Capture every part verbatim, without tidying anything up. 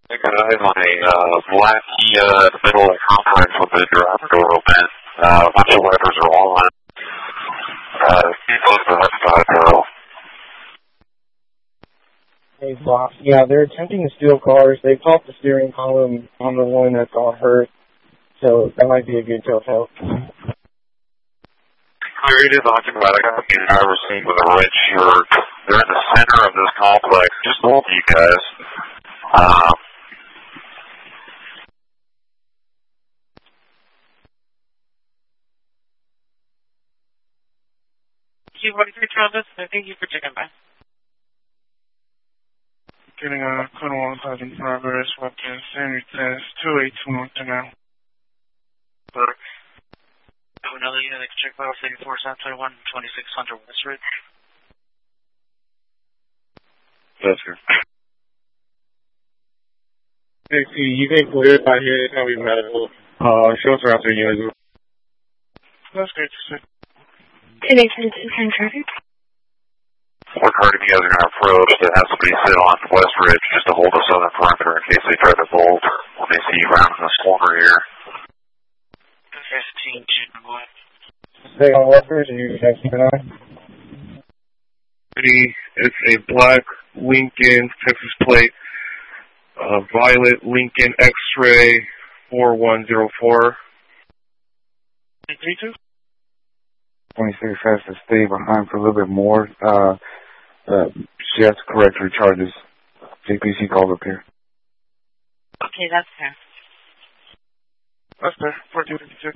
I got eyes on a uh, black Kia in the middle of the complex with the driver door open. Uh, a bunch of wipers are on. Uh, close to the left side, girl. Hey, boss. Yeah, they're attempting to steal cars. They popped the steering column on the one that's all hurt, so that might be a good telltale. Clear, it is occupied. I got the driver's seat with a red shirt. They're in the center of this complex, just north of you guys. Um, Q forty-three Travis, I thank you for checking back. Getting a code one thousand progress, weapon, standard test, two eight two one to now. Correct. Another unit, check file, eighty-four, South twenty-one, twenty-six hundred West Ridge. That's good. Hey, see, you can clear it by here, it's gonna be medical. Uh, show us around three units. That's great to see. ten eight ten ten traffic. What card if you guys are going to approach that has somebody sit on West Ridge just to hold us on the perimeter in case they try to bolt when they see you around in this corner here. fifteen, June one. Stay on West Ridge and you guys keep an eye. It's a black Lincoln Texas plate, uh, violet Lincoln X-ray four one zero four. three two? twenty-six has to stay behind for a little bit more. Uh, uh, she has to correct her charges. J P C called up here. Okay, that's fair. That's fair. fourteen fifty-six.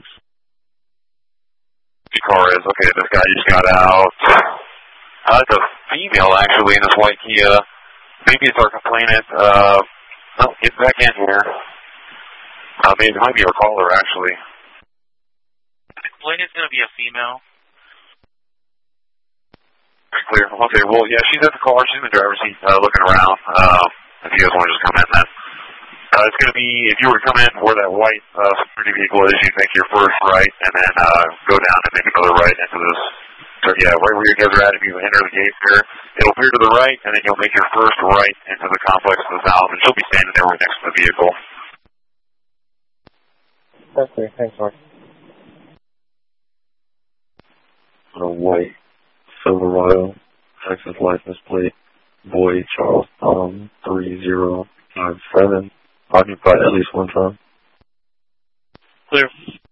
The car is, okay, this guy just got out. I like the female, actually, in this white Kia. Maybe it's our complainant. Uh, no, get back in here. Uh, maybe it might be our caller, actually. The complainant's going to be a female. Clear. Okay, well, yeah, she's at the car. She's in the driver's seat, uh, looking around. Um, if you guys want to just come in, then. Uh, it's going to be, if you were to come in where that white uh, security vehicle is, you make your first right, and then uh, go down and make another right into this. So, yeah, right where you guys are at, if you enter the gate here, it'll veer to the right, and then you'll make your first right into the complex to the south, and she'll be standing there right next to the vehicle. That's great. Thanks, Mark. A white Silverado, Texas license plate, Boyd Charles Tom three zero five seven, occupied at least one time. Clear.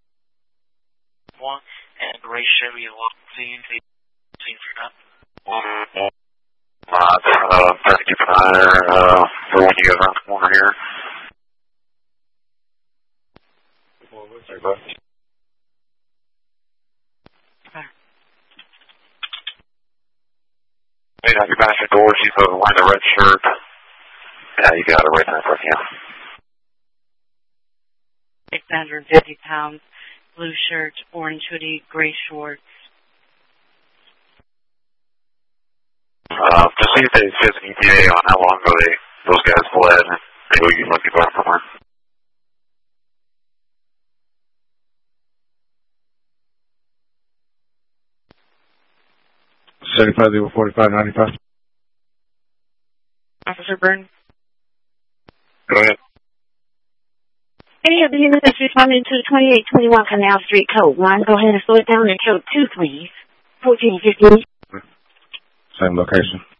One, and Ray Chevy Locking, seen for that. Not, uh, trying to keep an eye there, uh, for when you guys around the corner here. Hey, now your passenger door, she's uh, wearing the red shirt. Yeah, you got it right there in front of you. six hundred fifty pounds, blue shirt, orange hoodie, gray shorts. Uh, just see if they see an E T A on how long ago they, those guys fled, and maybe we can look at that somewhere. seventy-five zero forty-five ninety-five. Officer Byrne. Go ahead. Any of the units responding to twenty-eight twenty-one Canal Street Code one, go ahead and slow it down to code two, please. fourteen fifty. Same location.